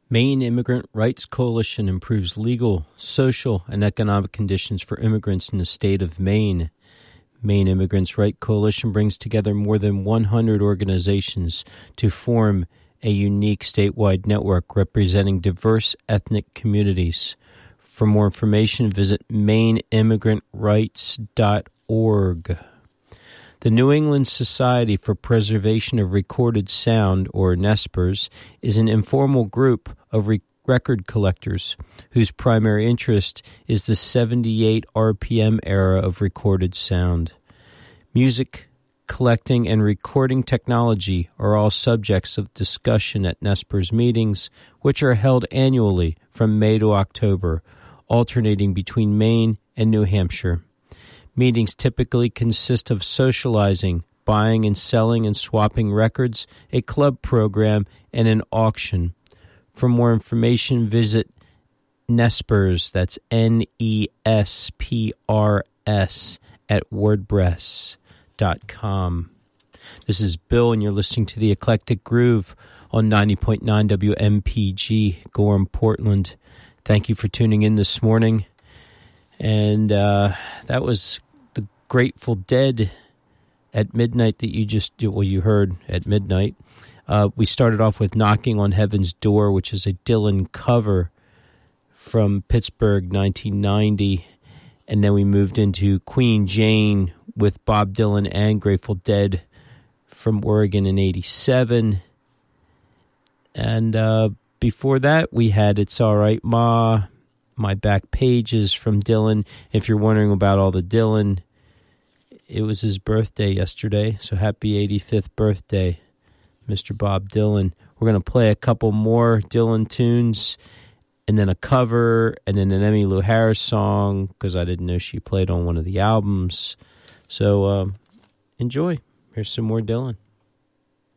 Maine Immigrant Rights Coalition improves legal, social, and economic conditions for immigrants in the state of Maine. Maine Immigrants Rights Coalition brings together more than 100 organizations to form a unique statewide network representing diverse ethnic communities. For more information, visit MaineImmigrantRights.org. The New England Society for Preservation of Recorded Sound, or NESPRS, is an informal group of record collectors whose primary interest is the 78 RPM era of recorded sound. Music, collecting, and recording technology are all subjects of discussion at NESPRS meetings, which are held annually from May to October, alternating between Maine and New Hampshire. Meetings typically consist of socializing, buying and selling and swapping records, a club program, and an auction. For more information, visit NESPRS, that's NESPRS, at wordpress.com. This is Bill, and you're listening to The Eclectic Groove on 90.9 WMPG, Gorham, Portland. Thank you for tuning in this morning. And that was the Grateful Dead at midnight that you heard at midnight. We started off with Knocking on Heaven's Door, which is a Dylan cover from Pittsburgh, 1990. And then we moved into Queen Jane with Bob Dylan and Grateful Dead from Oregon in 87. And before that, we had It's All Right, Ma, My Back Pages from Dylan. If you're wondering about all the Dylan, it was his birthday yesterday, so happy 85th birthday, Mr. Bob Dylan. We're going to play a couple more Dylan tunes, and then a cover, and then an Emmylou Harris song, because I didn't know she played on one of the albums. So enjoy. Here's some more Dylan.